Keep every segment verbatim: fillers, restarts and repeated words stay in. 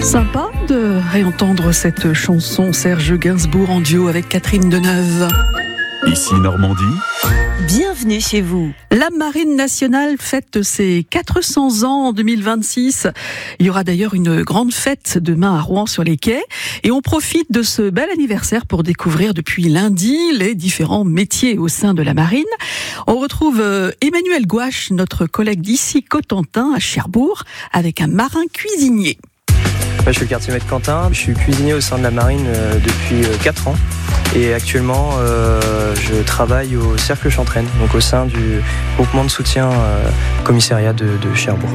Sympa de réentendre cette chanson Serge Gainsbourg en duo avec Catherine Deneuve. Ici Normandie. Bienvenue chez vous. La Marine nationale fête ses quatre cents ans en deux mille vingt-six. Il y aura d'ailleurs une grande fête demain à Rouen sur les quais. Et on profite de ce bel anniversaire pour découvrir depuis lundi les différents métiers au sein de la Marine. On retrouve Emmanuel Gouache, notre collègue d'ici Cotentin à Cherbourg, avec un marin cuisinier. Moi, je suis le quartier-maître Quentin, je suis cuisinier au sein de la Marine euh, depuis euh, quatre ans et actuellement euh, je travaille au Cercle Chantraine, donc au sein du groupement de soutien euh, commissariat de, de Cherbourg.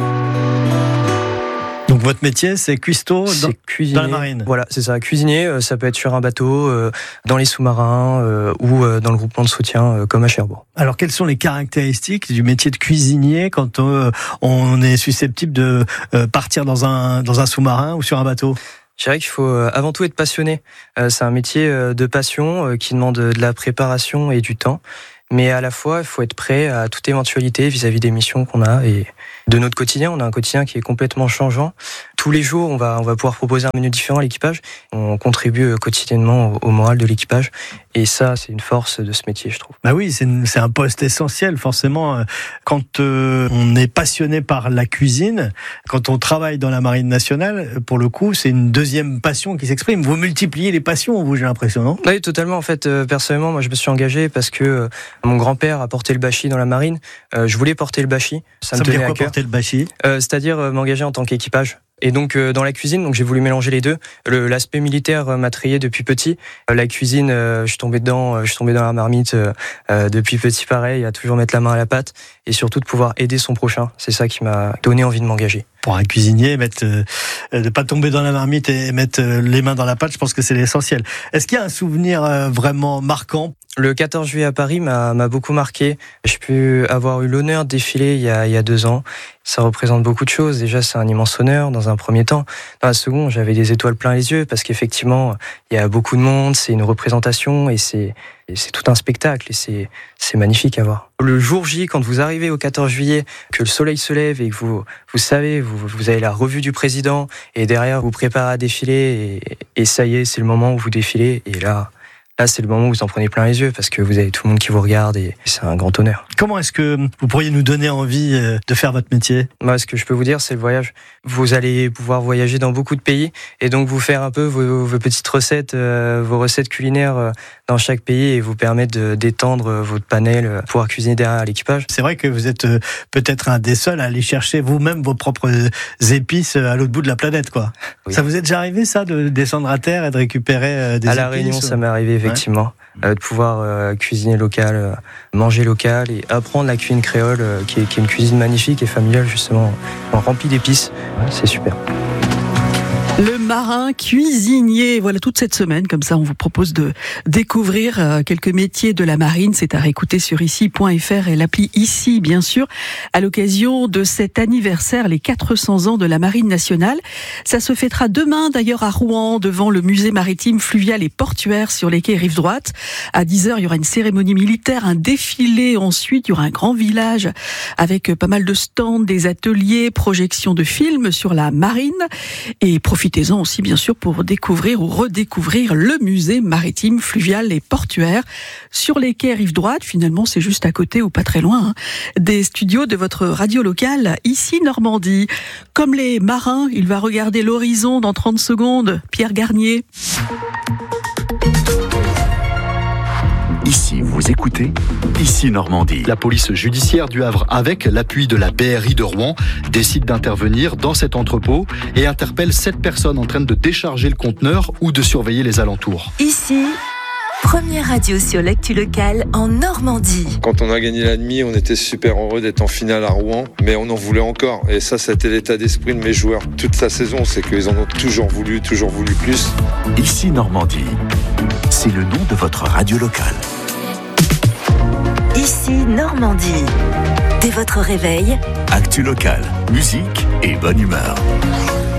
Donc votre métier, c'est cuistot dans, dans la marine. Voilà, c'est ça. Cuisinier, euh, ça peut être sur un bateau, euh, dans les sous-marins euh, ou euh, dans le groupement de soutien euh, comme à Cherbourg. Alors quelles sont les caractéristiques du métier de cuisinier quand euh, on est susceptible de euh, partir dans un, dans un sous-marin ou sur un bateau ? Je dirais qu'il faut euh, avant tout être passionné. Euh, c'est un métier euh, de passion euh, qui demande de la préparation et du temps. Mais à la fois, il faut être prêt à toute éventualité vis-à-vis des missions qu'on a et de notre quotidien. On a un quotidien qui est complètement changeant. Tous les jours, on va, on va pouvoir proposer un menu différent à l'équipage. On contribue quotidiennement au, au moral de l'équipage. Et ça, c'est une force de ce métier, je trouve. Bah oui, c'est, une, c'est un poste essentiel, forcément. Quand euh, on est passionné par la cuisine, quand on travaille dans la Marine nationale, pour le coup, c'est une deuxième passion qui s'exprime. Vous multipliez les passions, vous, j'ai l'impression, non ? Oui, totalement. En fait, euh, personnellement, moi, je me suis engagé parce que euh, mon grand-père a porté le bâchi dans la Marine. Euh, je voulais porter le bâchi. Ça, ça me veut tenait dire quoi, à cœur. Porter le bâchi ? euh, C'est-à-dire euh, m'engager en tant qu'équipage. Et donc euh, dans la cuisine, donc j'ai voulu mélanger les deux. Le, l'aspect militaire euh, m'a trayé depuis petit. Euh, la cuisine, euh, je suis tombé dedans, euh, je suis tombé dans la marmite euh, euh, depuis petit, pareil, à toujours mettre la main à la pâte et surtout de pouvoir aider son prochain. C'est ça qui m'a donné envie de m'engager. Pour un cuisinier, mettre, euh, de pas tomber dans la marmite et mettre euh, les mains dans la pâte, je pense que c'est l'essentiel. Est-ce qu'il y a un souvenir euh, vraiment marquant ? Le quatorze juillet à Paris m'a, m'a beaucoup marqué. J'ai pu avoir eu l'honneur de défiler il y a, il y a deux ans. Ça représente beaucoup de choses. Déjà, c'est un immense honneur dans un premier temps. Dans la seconde, j'avais des étoiles plein les yeux parce qu'effectivement, il y a beaucoup de monde, c'est une représentation et c'est, et c'est tout un spectacle et c'est, c'est magnifique à voir. Le jour J, quand vous arrivez au quatorze juillet, que le soleil se lève et que vous, vous savez, vous, vous avez la revue du président et derrière, vous préparez à défiler et, et ça y est, c'est le moment où vous défilez et là... Là, c'est le moment où vous en prenez plein les yeux parce que vous avez tout le monde qui vous regarde et c'est un grand honneur. Comment est-ce que vous pourriez nous donner envie de faire votre métier ? Moi, ce que je peux vous dire, c'est le voyage. Vous allez pouvoir voyager dans beaucoup de pays et donc vous faire un peu vos, vos petites recettes, euh, vos recettes culinaires euh, dans chaque pays et vous permettre de, d'étendre votre panel, euh, pouvoir cuisiner derrière l'équipage. C'est vrai que vous êtes euh, peut-être un des seuls à aller chercher vous-même vos propres épices à l'autre bout de la planète, quoi. Oui. Ça vous est déjà arrivé, ça, de descendre à terre et de récupérer euh, des épices ? À épices La Réunion, ou... ça m'est arrivé, effectivement. Ouais. Euh, de pouvoir euh, cuisiner local, euh, manger local et apprendre la cuisine créole euh, qui, est, qui est une cuisine magnifique et familiale justement, remplie d'épices. C'est super. Le marin cuisinier, voilà toute cette semaine, comme ça on vous propose de découvrir quelques métiers de la marine, c'est à réécouter sur ici point f r et l'appli Ici bien sûr, à l'occasion de cet anniversaire, les quatre cents ans de la Marine nationale. Ça se fêtera demain d'ailleurs à Rouen, devant le musée maritime, fluvial et portuaire sur les quais rive droite. À dix heures, il y aura une cérémonie militaire, un défilé ensuite, il y aura un grand village avec pas mal de stands, des ateliers, projections de films sur la marine et profitez Profitez-en aussi bien sûr pour découvrir ou redécouvrir le musée maritime, fluvial et portuaire sur les quais rive droite. Finalement, c'est juste à côté ou pas très loin hein, des studios de votre radio locale, ici Normandie. Comme les marins, il va regarder l'horizon dans trente secondes. Pierre Garnier. Ici, vous écoutez Ici Normandie. La police judiciaire du Havre, avec l'appui de la B R I de Rouen, décide d'intervenir dans cet entrepôt et interpelle sept personnes en train de décharger le conteneur ou de surveiller les alentours. Ici, première radio sur l'actu locale en Normandie. Quand on a gagné la demi, on était super heureux d'être en finale à Rouen, mais on en voulait encore. Et ça, c'était l'état d'esprit de mes joueurs toute la saison, c'est qu'ils en ont toujours voulu, toujours voulu plus. Ici Normandie, c'est le nom de votre radio locale. Ici Normandie. Dès votre réveil, actu locale, musique et bonne humeur.